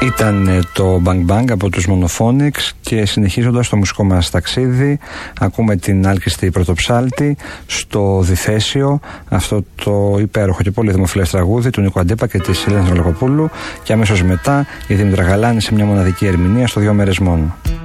Ήταν το Bang Bang από τους Monophonics και συνεχίζοντας το μουσικό μας ταξίδι ακούμε την άλκηστη πρωτοψάλτη στο Διθέσιο, αυτό το υπέροχο και πολύ δημοφιλές τραγούδι του Νίκου Αντίπα και της Ελένης Γαλακοπούλου, και αμέσως μετά η Δήμητρα Γαλάνη σε μια μοναδική ερμηνεία στο 2 μέρες μόνο.